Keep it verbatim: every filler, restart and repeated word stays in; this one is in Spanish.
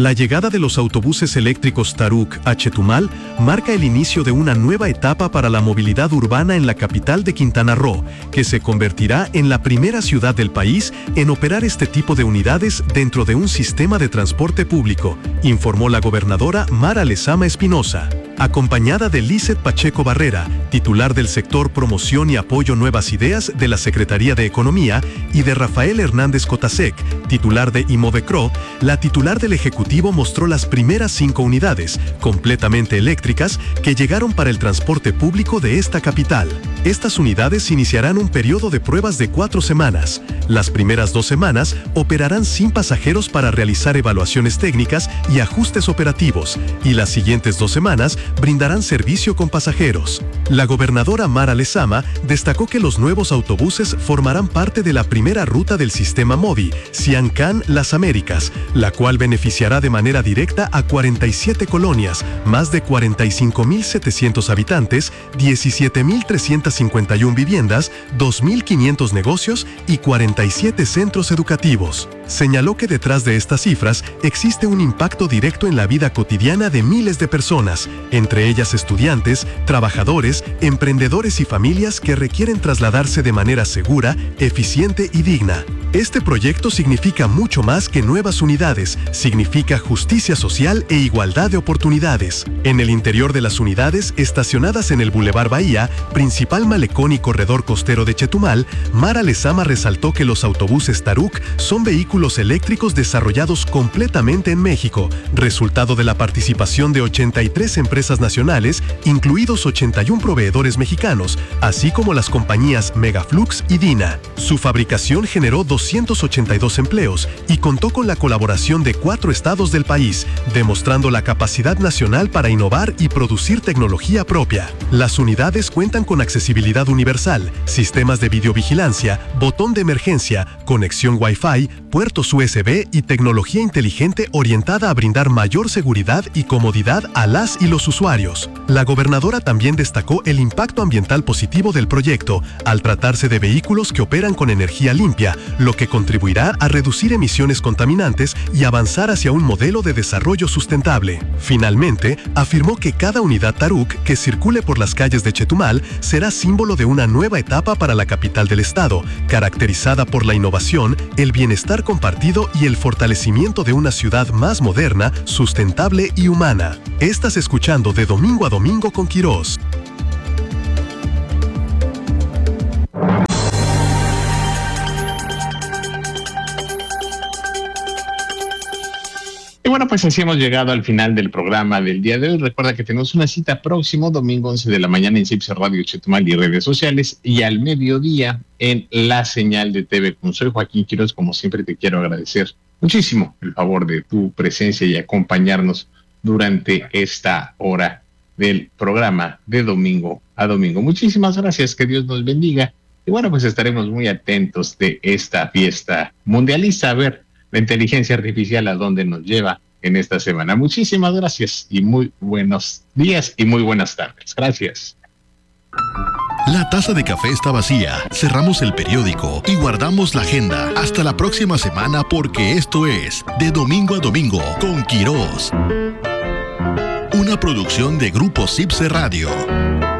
La llegada de los autobuses eléctricos Taruk a Chetumal marca el inicio de una nueva etapa para la movilidad urbana en la capital de Quintana Roo, que se convertirá en la primera ciudad del país en operar este tipo de unidades dentro de un sistema de transporte público, informó la gobernadora Mara Lezama Espinosa. Acompañada de Lizeth Pacheco Barrera, titular del sector Promoción y Apoyo Nuevas Ideas de la Secretaría de Economía, y de Rafael Hernández Cotasec, titular de Imovecro, la titular del Ejecutivo mostró las primeras cinco unidades, completamente eléctricas, que llegaron para el transporte público de esta capital. Estas unidades iniciarán un periodo de pruebas de cuatro semanas. Las primeras dos semanas operarán sin pasajeros para realizar evaluaciones técnicas y ajustes operativos, y las siguientes dos semanas brindarán servicio con pasajeros. La gobernadora Mara Lezama destacó que los nuevos autobuses formarán parte de la primera ruta del sistema MOVI, Ciancán Las Américas, la cual beneficiará de manera directa a cuarenta y siete colonias, más de cuarenta y cinco mil setecientos habitantes, diecisiete mil trescientas cincuenta y una viviendas, dos mil quinientos negocios y cuarenta y siete centros educativos. Señaló que detrás de estas cifras existe un impacto directo en la vida cotidiana de miles de personas, entre ellas estudiantes, trabajadores, emprendedores y familias que requieren trasladarse de manera segura, eficiente y digna. Este proyecto significa mucho más que nuevas unidades, significa justicia social e igualdad de oportunidades. En el interior de las unidades, estacionadas en el Boulevard Bahía, principal malecón y corredor costero de Chetumal, Mara Lezama resaltó que los autobuses Taruk son vehículos eléctricos desarrollados completamente en México, resultado de la participación de ochenta y tres empresas nacionales, incluidos ochenta y uno proveedores mexicanos, así como las compañías Megaflux y Dina. Su fabricación generó doscientos ochenta y dos empleos y contó con la colaboración de cuatro estados del país, demostrando la capacidad nacional para innovar y producir tecnología propia. Las unidades cuentan con accesibilidad universal, sistemas de videovigilancia, botón de emergencia, conexión Wi-Fi, puertos U S B y tecnología inteligente orientada a brindar mayor seguridad y comodidad a las y los usuarios. La gobernadora también destacó el impacto ambiental positivo del proyecto, al tratarse de vehículos que operan con energía limpia, lo que contribuirá a reducir emisiones contaminantes y avanzar hacia un modelo de desarrollo sustentable. Finalmente, afirmó que cada unidad Taruk que circule por las calles de Chetumal será símbolo de una nueva etapa para la capital del estado, caracterizada por la innovación, el bienestar compartido y el fortalecimiento de una ciudad más moderna, sustentable y humana. Estás escuchando de domingo a domingo con Quirós. Y bueno, pues así hemos llegado al final del programa del día de hoy. Recuerda que tenemos una cita próximo domingo once de la mañana en CIPSE Radio Chetumal y redes sociales, y al mediodía en la señal de T V. Con soy Joaquín Quirós, como siempre te quiero agradecer muchísimo el favor de tu presencia y acompañarnos durante esta hora del programa de domingo a domingo. Muchísimas gracias, que Dios nos bendiga. Y bueno, pues estaremos muy atentos de esta fiesta mundialista, a ver la inteligencia artificial a dónde nos lleva en esta semana. Muchísimas gracias y muy buenos días y muy buenas tardes. Gracias. La taza de café está vacía, cerramos el periódico y guardamos la agenda. Hasta la próxima semana, porque esto es De Domingo a Domingo con Quirós, una producción de Grupo CIPSE Radio.